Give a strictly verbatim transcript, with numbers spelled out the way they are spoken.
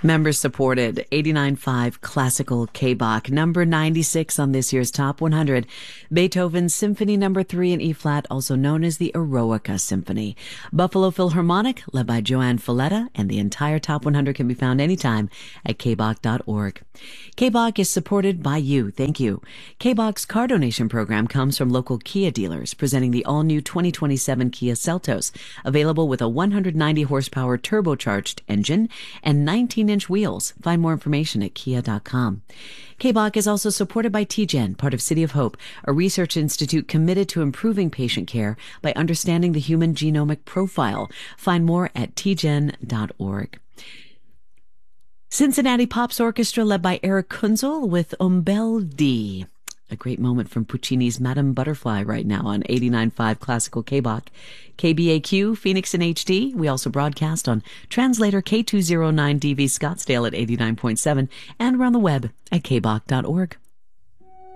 Member supported, eighty-nine point five classical K-Bach, number ninety-six on this year's Top one hundred. Beethoven's Symphony number three in E-flat, also known as the Eroica Symphony. Buffalo Philharmonic, led by Joanne Falletta, and the entire Top one hundred can be found anytime at k bach dot org. K-Bach is supported by you. Thank you. K-Bach's car donation program comes from local Kia dealers, presenting the all-new twenty twenty-seven Kia Seltos, available with a one hundred ninety horsepower turbocharged engine and nineteen inch wheels. Find more information at kia dot com. K-Bach is also supported by T G E N, part of City of Hope, a research institute committed to improving patient care by understanding the human genomic profile. Find more at t gen dot org. Cincinnati Pops Orchestra, led by Eric Kunzel with Umbel D. A great moment from Puccini's Madame Butterfly right now on eighty-nine point five Classical K-Bach. K B A Q, Phoenix in H D. We also broadcast on translator K two oh nine D V Scottsdale at eighty-nine point seven and around the web at k bach dot org.